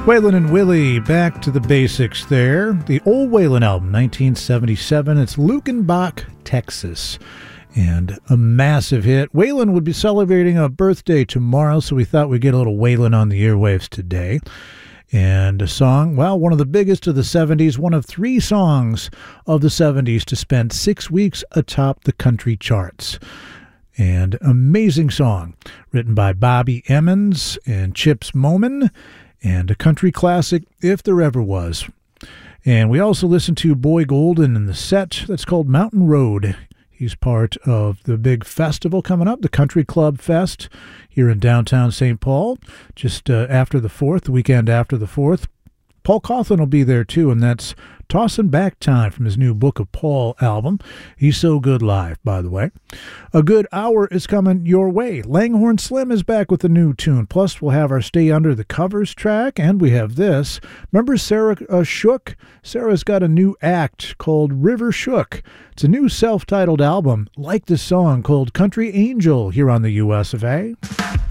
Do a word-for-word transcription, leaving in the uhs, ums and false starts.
Waylon and Willie, back to the basics there. The old Waylon album, nineteen seventy-seven. It's Lukenbach, Texas. And a massive hit. Waylon would be celebrating a birthday tomorrow, so we thought we'd get a little Waylon on the airwaves today. And a song, well, one of the biggest of the seventies, one of three songs of the seventies to spend six weeks atop the country charts. And amazing song, written by Bobby Emmons and Chips Moman, and a country classic if there ever was. And we also listened to Boy Golden in the set that's called Mountain Road. He's part of the big festival coming up, the Country Club Fest here in downtown Saint Paul, just uh, after the fourth, the weekend after the fourth. Paul Cauthen will be there too, and that's Tossin' Back Time from his new Book of Paul album. He's so good live, by the way. A good hour is coming your way. Langhorne Slim is back with a new tune. Plus, we'll have our Stay Under the Covers track, and we have this. Remember Sarah uh, Shook? Sarah's got a new act called River Shook. It's a new self-titled album, like this song called Country Angel, here on the U S of A.